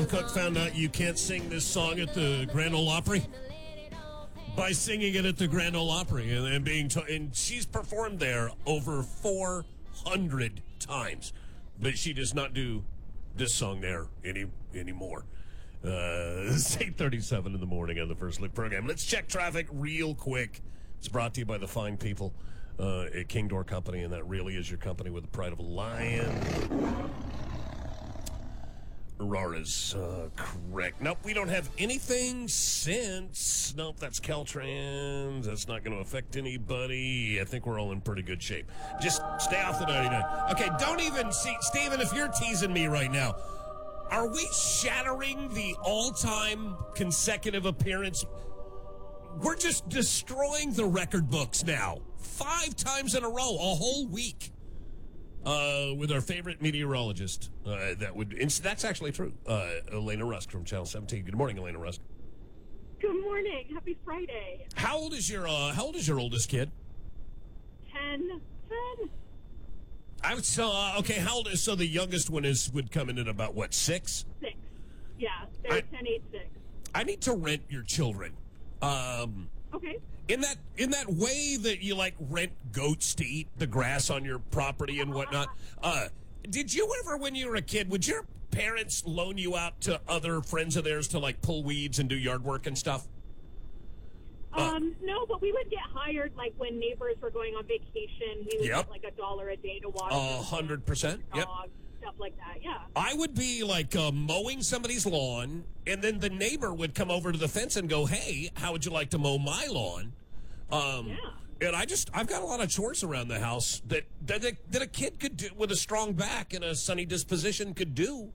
Cook found out you can't sing this song at the Grand Ole Opry by singing it at the Grand Ole Opry and and she's performed there over 400 times, but she does not do this song there anymore. It's 8:37 in the morning on the First Look program. Let's check traffic real quick. It's brought to you by the fine people at King Door Company, and that really is your company with the pride of a lion. Aurora's correct. Nope, we don't have anything since. Nope, that's Caltrans. That's not going to affect anybody. I think we're all in pretty good shape. Just stay off the 99. Okay, don't even see. Steven, if you're teasing me right now, are we shattering the all-time consecutive appearance? We're just destroying the record books now. 5 times in a row, a whole week. With our favorite meteorologist. That's actually true. Elena Rusk from Channel 17. Good morning, Elena Rusk. Good morning. Happy Friday. How old is your oldest kid? 10. I was okay. How old is the youngest one would come in at about what, 6? 6. Yeah, they're 10, 8, 6. I need to rent your children. Okay. In that way that you like rent goats to eat the grass on your property and whatnot. Did you ever, when you were a kid, would your parents loan you out to other friends of theirs to like pull weeds and do yard work and stuff? No, but we would get hired like when neighbors were going on vacation. We would get like $1 a day to water. 100%. Yep. Stuff like that, yeah. I would be like mowing somebody's lawn, and then the neighbor would come over to the fence and go, "Hey, how would you like to mow my lawn?" And I've got a lot of chores around the house that a kid could do with a strong back and a sunny disposition could do.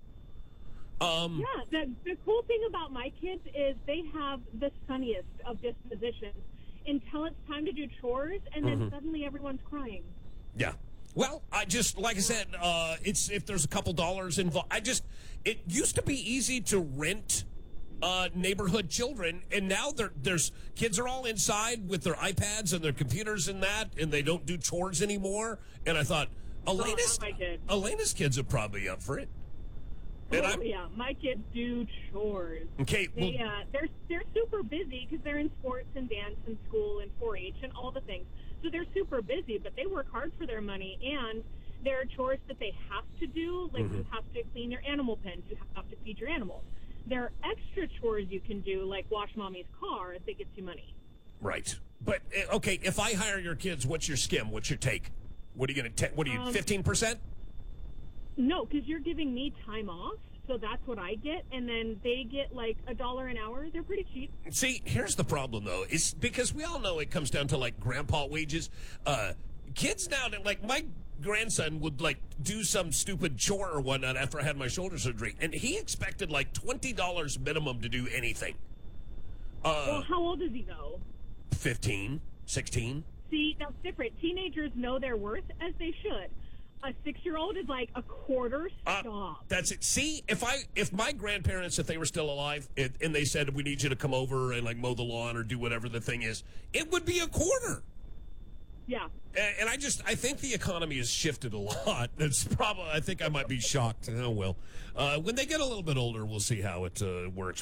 The cool thing about my kids is they have the sunniest of dispositions until it's time to do chores, and then suddenly everyone's crying. Yeah. Well, like I said, it's if there's a couple dollars involved. It used to be easy to rent neighborhood children, and now there's kids are all inside with their iPads and their computers and they don't do chores anymore. And I thought, Elena's kids are probably up for it. Yeah, my kids do chores. Okay, they're super busy because they're in sports and dance and school and 4-H and all the things. So they're super busy, but they work hard for their money, and there are chores that they have to do, like you have to clean your animal pens, you have to feed your animals. There are extra chores you can do, like wash mommy's car if they get you money. Right. But, okay, if I hire your kids, what's your skim? What's your take? What are you going to take? What are you, 15%? No, because you're giving me time off, so that's what I get, and then they get like $1 an hour. They're pretty cheap. See, here's the problem, though. It's because we all know it comes down to, like, grandpa wages. Kids now, like, my grandson would, like, do some stupid chore or whatnot after I had my shoulder surgery, and he expected, like, $20 minimum to do anything. Well, how old is he, though? 15, 16. See, that's different. Teenagers know their worth, as they should. A 6-year-old is like a quarter stop. That's it. See, if my grandparents, if they were still alive, and they said, we need you to come over and like mow the lawn or do whatever the thing is, it would be a quarter. Yeah. And I think the economy has shifted a lot. I think I might be shocked. Oh, well. When they get a little bit older, we'll see how it works.